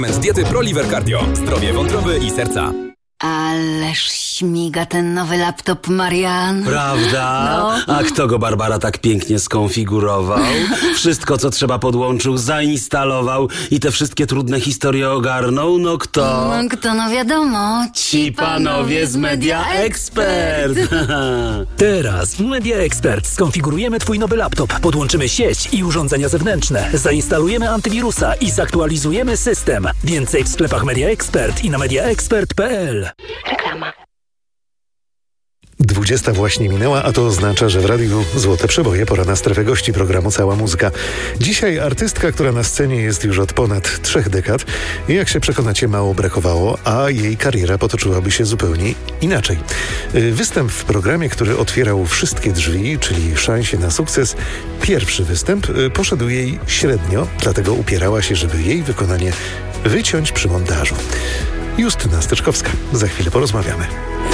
Diety ProLiver Cardio. Zdrowie wątroby i serca. Ależ śmiga ten nowy laptop, Marian. Prawda? No. A kto go, Barbara, tak pięknie skonfigurował? Wszystko, co trzeba, podłączył, zainstalował i te wszystkie trudne historie ogarnął? No kto? No kto, no wiadomo. Ci panowie z Media Expert. Teraz w Media Expert skonfigurujemy Twój nowy laptop, podłączymy sieć i urządzenia zewnętrzne, zainstalujemy antywirusa i zaktualizujemy system. Więcej w sklepach Media Expert i na mediaexpert.pl. Reklama. 20 właśnie minęła, a to oznacza, że w radiu Złote Przeboje pora na strefę gości programu Cała Muzyka. Dzisiaj artystka, która na scenie jest już od ponad 3 dekad i jak się przekonacie, mało brakowało, a jej kariera potoczyłaby się zupełnie inaczej. Występ w programie, który otwierał wszystkie drzwi, czyli szansie na sukces, pierwszy występ poszedł jej średnio, dlatego upierała się, żeby jej wykonanie wyciąć przy montażu. Justyna Steczkowska. Za chwilę porozmawiamy.